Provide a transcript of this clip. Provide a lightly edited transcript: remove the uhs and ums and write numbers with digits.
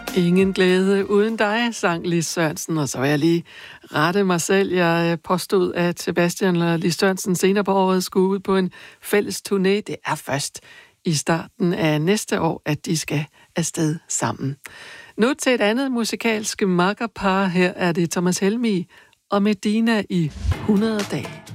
Ingen glæde uden dig, sang Lis Sørensen. Og så vil jeg lige rette mig selv. Jeg påstod, at Sebastian og Lis Sørensen senere på året skulle ud på en fælles turné. Det er først i starten af næste år, at de skal afsted sammen. Nu til et andet musikalsk makkerpar. Her er det Thomas Helmig og Medina i 100 dage.